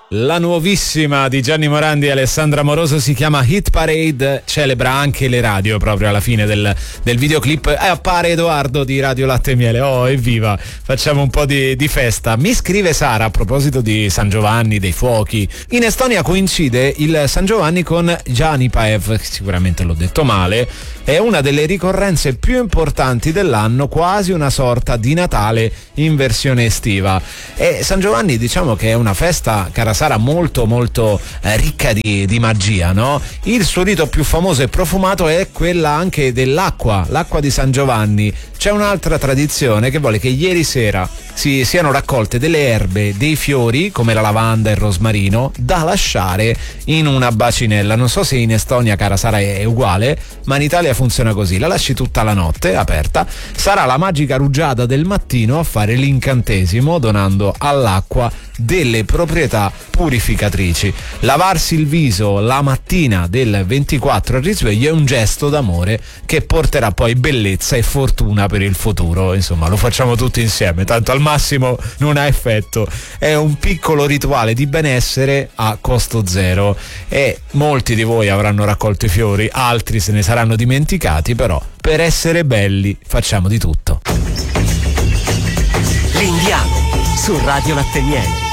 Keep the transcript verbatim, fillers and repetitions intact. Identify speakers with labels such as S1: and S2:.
S1: La nuovissima di Gianni Morandi e Alessandra Moroso si chiama Hit Parade, celebra anche le radio proprio alla fine del, del videoclip e appare Edoardo di Radio Latte e Miele. Oh, evviva, facciamo un po' di, di festa. Mi scrive Sara a proposito di San Giovanni, dei fuochi. In Estonia coincide il San Giovanni con Janipaev, sicuramente l'ho detto male, è una delle ricorrenze più importanti dell'anno, quasi una sorta di Natale in versione estiva. E San Giovanni, diciamo che è una festa, cara Sara, molto molto eh, ricca di, di magia, no? Il suo rito più famoso e profumato è quella anche dell'acqua, l'acqua di San Giovanni. C'è un'altra tradizione che vuole che ieri sera si siano raccolte delle erbe, dei fiori come la lavanda e il rosmarino da lasciare in una bacinella. Non so se in Estonia, cara Sara, è uguale, ma in Italia funziona così: la lasci tutta la notte aperta, sarà la magica rugiada del mattino a fare l'incantesimo donando all'acqua delle proprietà purificatrici. Lavarsi il viso la mattina del ventiquattro al risveglio è un gesto d'amore che porterà poi bellezza e fortuna per il futuro. Insomma, lo facciamo tutti insieme, tanto al massimo non ha effetto. È un piccolo rituale di benessere a costo zero e molti di voi avranno raccolto i fiori, altri se ne saranno dimenticati, però per essere belli facciamo di tutto.
S2: L'Indiano su Radio Latte e Miele.